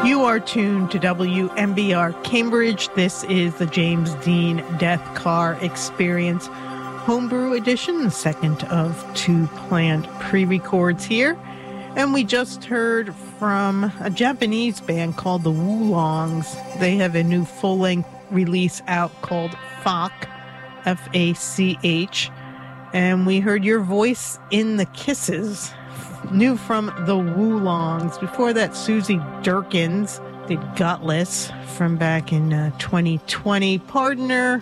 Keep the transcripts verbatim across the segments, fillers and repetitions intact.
You are tuned to W M B R Cambridge. This is the James Dean Death Car Experience Homebrew Edition, the second of two planned pre-records here. And we just heard from a Japanese band called the Woolongs. They have a new full-length release out called F A C, F A C H. And we heard Your Voice in the Kisses, new from the Woolongs. Before that, Susie Durkins did Gutless from back in uh, twenty twenty. Partner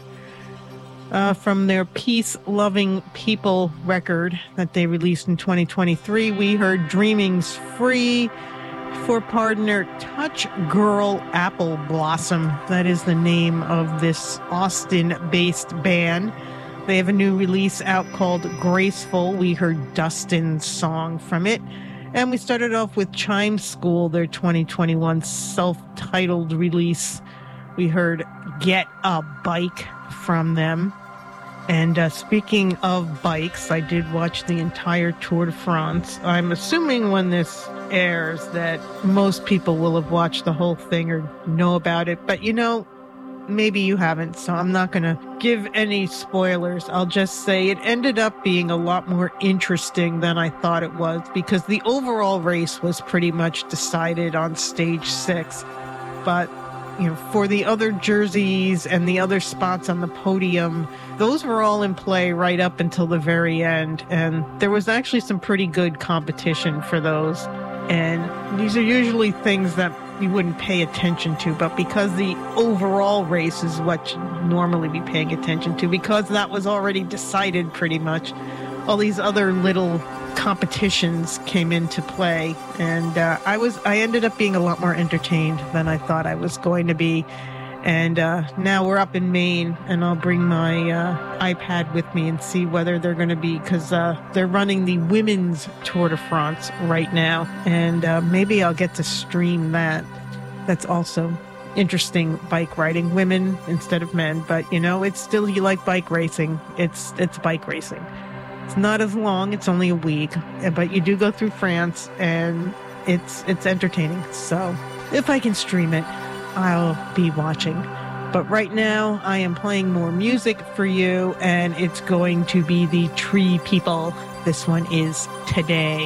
uh, from their Peace Loving People record that they released in twenty twenty-three. We heard Dreaming's Free. For Partner, Touch Girl Apple Blossom. That is the name of this Austin-based band. They have a new release out called Graceful. We heard Dustin's song from it. And we started off with Chime School, their twenty twenty-one self-titled release. We heard Get a Bike from them. And uh, speaking of bikes, I did watch the entire Tour de France. I'm assuming when this airs that most people will have watched the whole thing or know about it. But, you know, maybe you haven't, so I'm not going to give any spoilers. I'll just say it ended up being a lot more interesting than I thought it was, because the overall race was pretty much decided on stage six. But, you know, for the other jerseys and the other spots on the podium, those were all in play right up until the very end. And there was actually some pretty good competition for those. And these are usually things that you wouldn't pay attention to, but because the overall race is what you'd normally be paying attention to, because that was already decided pretty much, all these other little competitions came into play, and uh, I was I ended up being a lot more entertained than I thought I was going to be. And uh, now we're up in Maine, and I'll bring my uh, iPad with me and see whether they're going to be, because uh, they're running the women's Tour de France right now, and uh, maybe I'll get to stream that. That's also interesting, bike riding, women instead of men, but you know, it's still, you like bike racing, it's it's bike racing. It's not as long, it's only a week, but you do go through France, and it's it's entertaining. So if I can stream it, I'll be watching. But right now, I am playing more music for you, and it's going to be the Tree People. This one is Today.